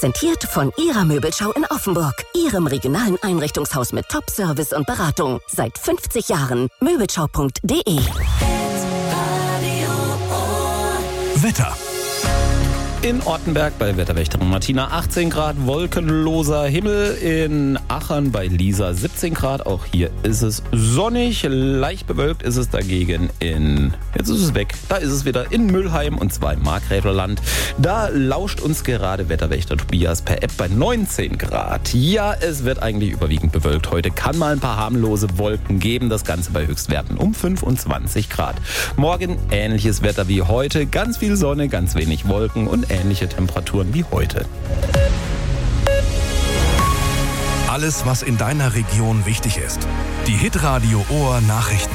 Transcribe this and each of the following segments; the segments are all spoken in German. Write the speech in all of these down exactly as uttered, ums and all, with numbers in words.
Präsentiert von Ihrer Möbelschau in Offenburg. Ihrem regionalen Einrichtungshaus mit Top-Service und Beratung. Seit fünfzig Jahren. Möbelschau punkt de. Wetter. In Ortenberg bei Wetterwächterin Martina achtzehn Grad, wolkenloser Himmel. In Achern bei Lisa siebzehn Grad. Auch hier ist es sonnig. Leicht bewölkt ist es dagegen in... Jetzt ist es weg. Da ist es wieder in Müllheim und zwar im Markgräflerland. Da lauscht uns gerade Wetterwächter Tobias per App bei neunzehn Grad. Ja, es wird eigentlich überwiegend bewölkt. Heute kann mal ein paar harmlose Wolken geben. Das Ganze bei Höchstwerten um fünfundzwanzig Grad. Morgen ähnliches Wetter wie heute. Ganz viel Sonne, ganz wenig Wolken und ähnliche Temperaturen wie heute. Alles, was in deiner Region wichtig ist. Die Hitradio Ohr Nachrichten.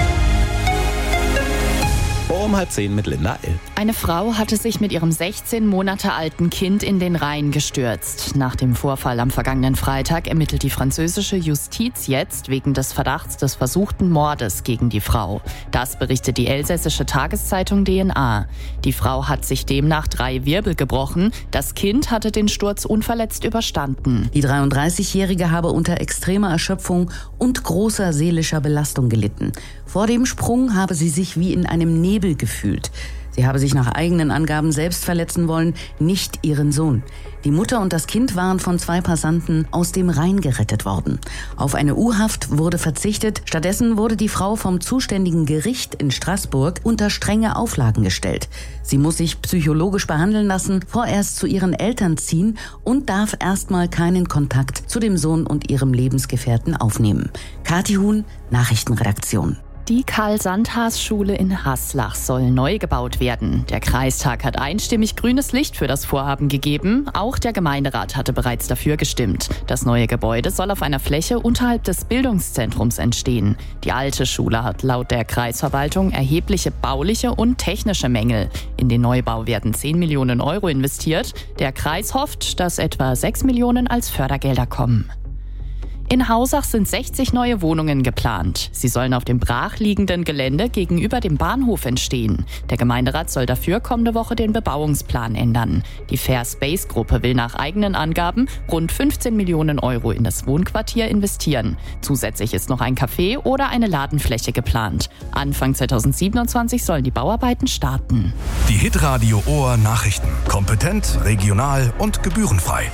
Um halb zehn mit Linda L. Eine Frau hatte sich mit ihrem sechzehn Monate alten Kind in den Rhein gestürzt. Nach dem Vorfall am vergangenen Freitag ermittelt die französische Justiz jetzt wegen des Verdachts des versuchten Mordes gegen die Frau. Das berichtet die elsässische Tageszeitung D N A. Die Frau hat sich demnach drei Wirbel gebrochen. Das Kind hatte den Sturz unverletzt überstanden. Die dreiunddreißigjährige habe unter extremer Erschöpfung und großer seelischer Belastung gelitten. Vor dem Sprung habe sie sich wie in einem Nebel gefühlt. Sie habe sich nach eigenen Angaben selbst verletzen wollen, nicht ihren Sohn. Die Mutter und das Kind waren von zwei Passanten aus dem Rhein gerettet worden. Auf eine U-Haft wurde verzichtet. Stattdessen wurde die Frau vom zuständigen Gericht in Straßburg unter strenge Auflagen gestellt. Sie muss sich psychologisch behandeln lassen, vorerst zu ihren Eltern ziehen und darf erstmal keinen Kontakt zu dem Sohn und ihrem Lebensgefährten aufnehmen. Kathi Huhn, Nachrichtenredaktion. Die Karl-Sandhaas-Schule in Haslach soll neu gebaut werden. Der Kreistag hat einstimmig grünes Licht für das Vorhaben gegeben. Auch der Gemeinderat hatte bereits dafür gestimmt. Das neue Gebäude soll auf einer Fläche unterhalb des Bildungszentrums entstehen. Die alte Schule hat laut der Kreisverwaltung erhebliche bauliche und technische Mängel. In den Neubau werden zehn Millionen Euro investiert. Der Kreis hofft, dass etwa sechs Millionen als Fördergelder kommen. In Hausach sind sechzig neue Wohnungen geplant. Sie sollen auf dem brachliegenden Gelände gegenüber dem Bahnhof entstehen. Der Gemeinderat soll dafür kommende Woche den Bebauungsplan ändern. Die Fair Space Gruppe will nach eigenen Angaben rund fünfzehn Millionen Euro in das Wohnquartier investieren. Zusätzlich ist noch ein Café oder eine Ladenfläche geplant. Anfang zweitausendsiebenundzwanzig sollen die Bauarbeiten starten. Die Hitradio Ohr Nachrichten. Kompetent, regional und gebührenfrei.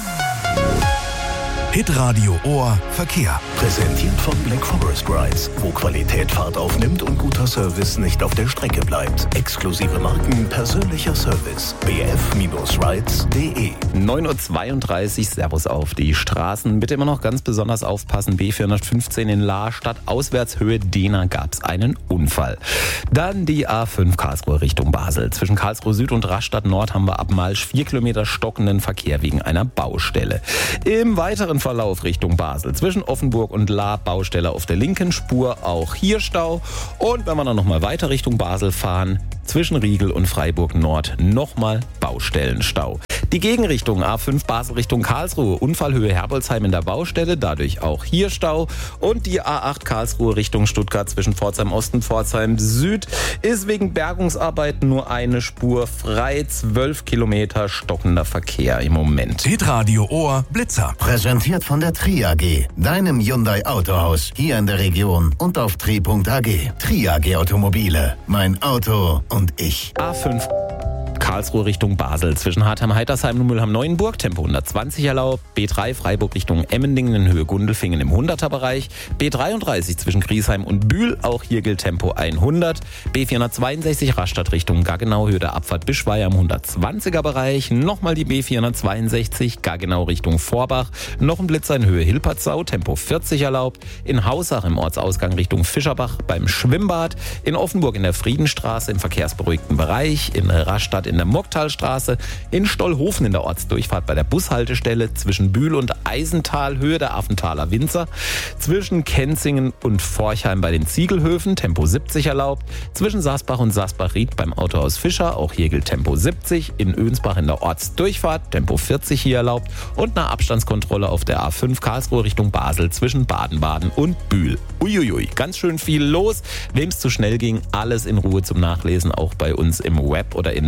Hitradio Ohr Verkehr. Präsentiert von Black Forest Rides, wo Qualität Fahrt aufnimmt und guter Service nicht auf der Strecke bleibt. Exklusive Marken, persönlicher Service. b f rides punkt de. neun Uhr zweiunddreißig, Servus auf die Straßen. Bitte immer noch ganz besonders aufpassen. B vierhundertfünfzehn in Lahrstadt, Auswärtshöhe Dehna gab es einen Unfall. Dann die A fünf Karlsruhe Richtung Basel. Zwischen Karlsruhe Süd und Rastatt Nord haben wir ab Malsch vier Kilometer stockenden Verkehr wegen einer Baustelle. Im weiteren Verlauf Richtung Basel. Zwischen Offenburg und Lahr Baustelle auf der linken Spur, auch hier Stau. Und wenn wir dann nochmal weiter Richtung Basel fahren, zwischen Riegel und Freiburg Nord nochmal Baustellenstau. Die Gegenrichtung A fünf Basel Richtung Karlsruhe, Unfallhöhe Herbolzheim in der Baustelle, dadurch auch hier Stau. Und die A acht Karlsruhe Richtung Stuttgart zwischen Pforzheim Ost und Pforzheim Süd ist wegen Bergungsarbeiten nur eine Spur frei, zwölf Kilometer stockender Verkehr im Moment. Hitradio Ohr Blitzer. Präsentiert von der Tri A G, deinem Hyundai Autohaus hier in der Region und auf tri punkt a g. Tri A G Automobile, mein Auto und ich. A fünf Karlsruhe Richtung Basel. Zwischen Hartheim-Heitersheim und Mülheim-Neuenburg Tempo hundertzwanzig erlaubt. B drei Freiburg Richtung Emmendingen in Höhe Gundelfingen im hunderter-Bereich. B dreiunddreißig zwischen Griesheim und Bühl. Auch hier gilt Tempo hundert. B vierhundertzweiundsechzig Rastatt Richtung Gaggenau. Höhe der Abfahrt Bischweier im hundertzwanziger-Bereich. Nochmal die B vierhundertzweiundsechzig Gaggenau Richtung Vorbach. Noch ein Blitzer in Höhe Hilpertsau. Tempo vierzig erlaubt. In Hausach im Ortsausgang Richtung Fischerbach beim Schwimmbad. In Offenburg in der Friedenstraße im verkehrsberuhigten Bereich. In Rastatt in der Mocktalstraße, in Stollhofen in der Ortsdurchfahrt bei der Bushaltestelle, zwischen Bühl und Eisental, Höhe der Affenthaler Winzer, zwischen Kenzingen und Forchheim bei den Ziegelhöfen, Tempo siebzig erlaubt, zwischen Sasbach und Sasbach-Ried beim Autohaus Fischer, auch hier gilt Tempo siebzig, in Önsbach in der Ortsdurchfahrt, Tempo vierzig hier erlaubt und eine Abstandskontrolle auf der A fünf Karlsruhe Richtung Basel zwischen Baden-Baden und Bühl. Uiuiui, ganz schön viel los. Wem's zu schnell ging, alles in Ruhe zum Nachlesen, auch bei uns im Web oder in der App.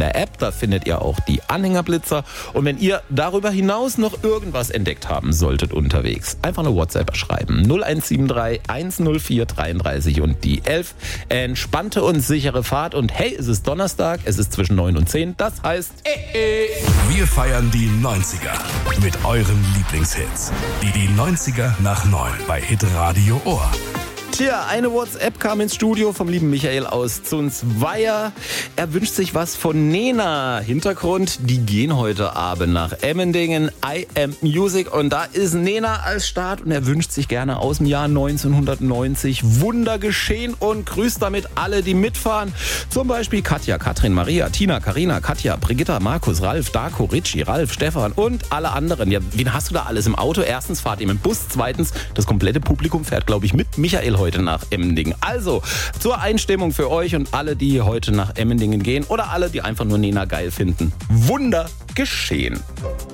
Da findet ihr auch die Anhängerblitzer. Und wenn ihr darüber hinaus noch irgendwas entdeckt haben solltet unterwegs, einfach eine WhatsApp schreiben. null eins sieben drei eins null vier dreiunddreißig und die elf. Entspannte und sichere Fahrt. Und hey, es ist Donnerstag, es ist zwischen neun und zehn. Das heißt, eh, eh. Wir feiern die neunziger mit euren Lieblingshits. Die, die neunziger nach neun bei Hitradio Ohr. Tja, eine WhatsApp kam ins Studio vom lieben Michael aus Zunzweier. Er wünscht sich was von Nena. Hintergrund, die gehen heute Abend nach Emmendingen. I Am Music. Und da ist Nena als Start. Und er wünscht sich gerne aus dem Jahr neunzehnhundertneunzig Wunder geschehen und grüßt damit alle, die mitfahren. Zum Beispiel Katja, Katrin, Maria, Tina, Karina, Katja, Brigitta, Markus, Ralf, Darko, Richie, Ralf, Stefan und alle anderen. Ja, wen hast du da alles im Auto? Erstens fahrt ihr mit dem Bus. Zweitens, das komplette Publikum fährt, glaube ich, mit Michael heute nach Emmendingen. Also, zur Einstimmung für euch und alle, die heute nach Emmendingen gehen oder alle, die einfach nur Nena geil finden. Wunder geschehen.